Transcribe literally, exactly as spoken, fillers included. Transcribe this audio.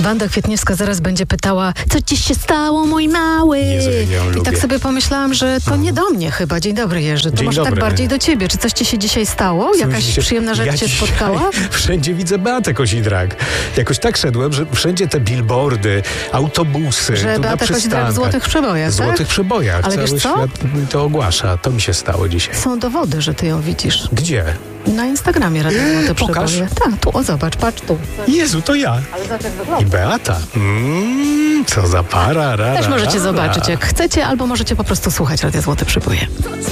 Wanda Kwietniewska zaraz będzie pytała, co ci się stało, mój mały? Jezu, ja ją I lubię. tak sobie pomyślałam, że to nie do mnie chyba. Dzień dobry, Jerzy. To Dzień może dobry. tak bardziej do ciebie. Czy coś ci się dzisiaj stało? Jakaś Myślicie, przyjemna rzecz ja cię dzisiaj spotkała? Wszędzie widzę Beatę Kosidrak. Jakoś tak szedłem, że wszędzie te billboardy, autobusy. Że tu na Beata Kosidrak w przystankach. złotych przebojach, W tak? złotych przebojach. Ale Cały wiesz co? świat to ogłasza. To mi się stało dzisiaj. Są dowody, że ty ją widzisz. Gdzie? Na Instagramie Radio Złote Pokaż. Przeboje. Tak, tu, o zobacz, patrz tu. Jezu, to ja. Ale zobacz jak I wygląda. Beata. Mm, co za para, rara, Też możecie rara. zobaczyć, jak chcecie, albo możecie po prostu słuchać Radio Złote Przeboje.